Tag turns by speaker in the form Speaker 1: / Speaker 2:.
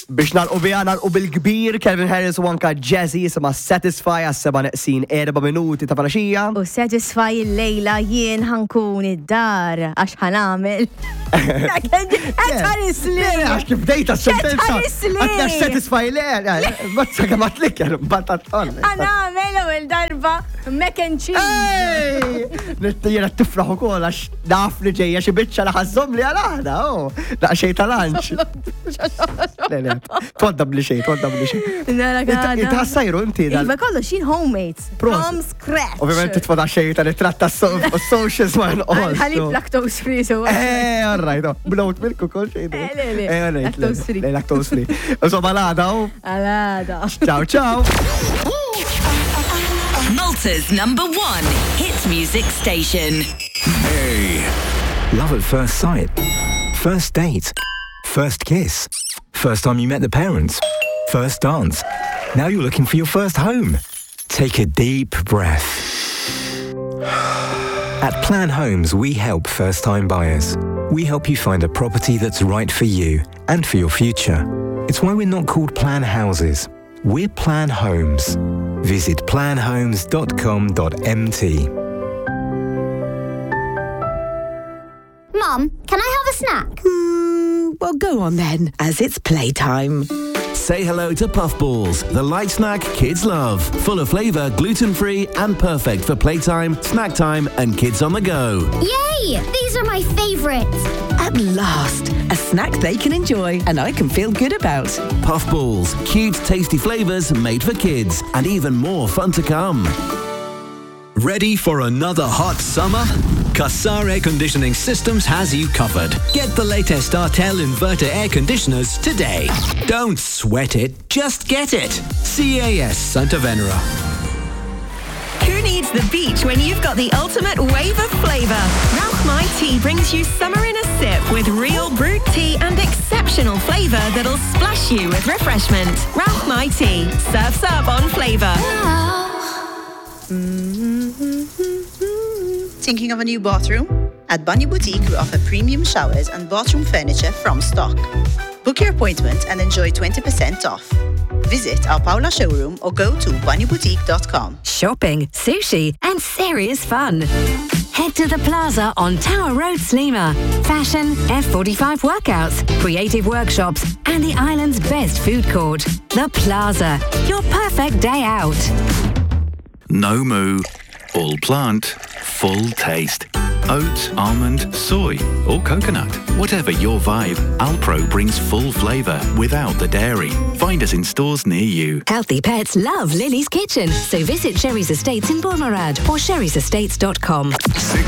Speaker 1: Biex nalqu bil-kbir, Calvin Harris u anka Jazzy jisimha Satisfy għas-7 neqsin 4 minuti ta' falaxija.
Speaker 2: U Satisfy l-lejla jien ħankun id-dar għax ħanamel. Għattarisli!
Speaker 1: Għax kif bdejta s-sentenza. Għattax Satisfy l-lejla. Bazza għamat l-ikkar, battaton.
Speaker 2: Ħanamel u l-darba mac and cheese.
Speaker 1: Jena t-tifraħu kol għax naf li ġeja xi biċċa laħazzom li għal-ħada, daq xej tal-anċ. Twadda bli xej.
Speaker 2: Nara għada.
Speaker 1: Inta ħassajru inti.
Speaker 2: Iva kollu xin homemade. From scratch.
Speaker 1: Ovvijament titfada xej tal-ritratta socials ma' n-qol.
Speaker 2: Ħalib lactose free so.
Speaker 1: All right. Blowt milk u kol xej.
Speaker 2: Lactose free.
Speaker 1: Lactose free. Insomma, għal-għada.
Speaker 2: Għal-għada.
Speaker 1: Ciao.
Speaker 3: Malta's #1 hit music station.
Speaker 4: Hey. Love at first sight. First date. First kiss. First time you met the parents. First dance. Now you're looking for your first home. Take a deep breath. At Plan Homes, we help first-time buyers. We help you find a property that's right for you and for your future. It's why we're not called Plan Houses. We're Plan Homes. Visit planhomes.com.mt.
Speaker 5: Mum, can I have a snack?
Speaker 6: Well, go on then, as it's playtime.
Speaker 7: Say hello to Puffballs, the light snack kids love. Full of flavour, gluten-free and perfect for playtime, snack time and kids on the go.
Speaker 5: Yay! These are my favourites.
Speaker 6: At last, a snack they can enjoy and I can feel good about.
Speaker 7: Puffballs, cute, tasty flavours made for kids and even more fun to come.
Speaker 8: Ready for another hot summer? Qassar Air Conditioning Systems has you covered. Get the latest Artel inverter air conditioners today. Don't sweat it, just get it. CAS Santa Venera.
Speaker 9: Who needs the beach when you've got the ultimate wave of flavour? Rauch My Tea brings you summer in a sip with real brewed tea and exceptional flavour that'll splash you with refreshment. Rauch My Tea. Surfs up on flavour.
Speaker 10: Thinking of a new bathroom? At Bunny Boutique, we offer premium showers and bathroom furniture from stock. Book your appointment and enjoy 20% off. Visit our Paula showroom or go to bunnyboutique.com.
Speaker 11: Shopping, sushi, and serious fun. Head to the Plaza on Tower Road, Slima. Fashion, F45 workouts, creative workshops, and the island's best food court. The Plaza, your perfect day out.
Speaker 12: No moo, all plant, full taste. Oat, almond, soy, or coconut. Whatever your vibe, Alpro brings full flavour without the dairy. Find us in stores near you.
Speaker 11: Healthy pets love Lily's Kitchen, so visit Sherry's Estates in Bournemouth or sherry'sestates.com.